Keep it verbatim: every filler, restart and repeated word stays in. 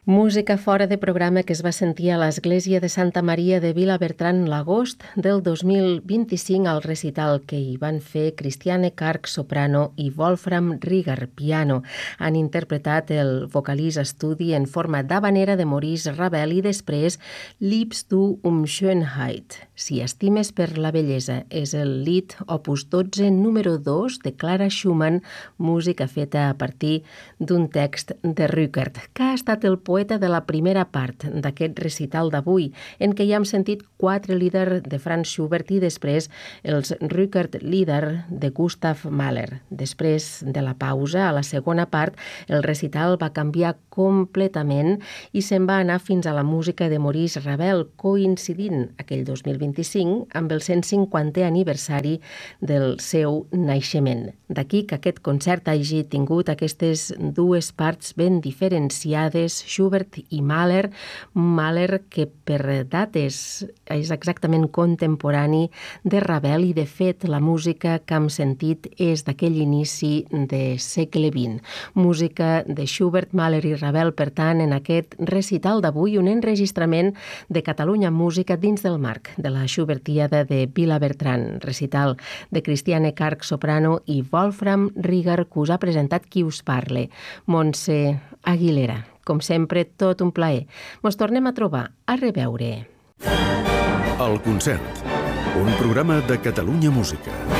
Música fora de programa que es va sentir a l'Església de Santa Maria de Vilabertran l'agost del dos mil vint-i-cinc al recital que hi van fer Christiane Karg, soprano, i Wolfram Rieger, piano. Han interpretat el Vocalise Estudi en forma d'habanera de Maurice Ravel i després Liebst du um Schönheit. Si estimes per la bellesa és el Lied opus dotze número dos de Clara Schumann, música feta a partir d'un text de Rückert, que ha estat el poeta de la primera part d'aquest recital d'avui, en què ja hem sentit quatre Lieder de Franz Schubert i després els Rückert Lieder de Gustav Mahler. Després de la pausa, a la segona part, el recital va canviar completament i se'n va anar fins a la música de Maurice Ravel, coincidint aquell dos mil vint-i-cinc amb el cent cinquantè aniversari del seu naixement. D'aquí que aquest concert hagi tingut aquestes dues parts ben diferenciades, Schubert i Mahler, Mahler que per dates és exactament contemporani de Ravel i de fet la música que hem sentit és d'aquell inici de segle vint. Música de Schubert, Mahler i Ravel, per tant, en aquest recital d'avui, un enregistrament de Catalunya Música dins del marc de la Schubertiada de Vilabertran, recital de Christiane Karg, soprano, i Wolfram Rieger, que us ha presentat qui us parle, Montse Aguilera. Com sempre, tot un plaer. Mos tornem a trobar. A reveure. El concert, un programa de Catalunya Música.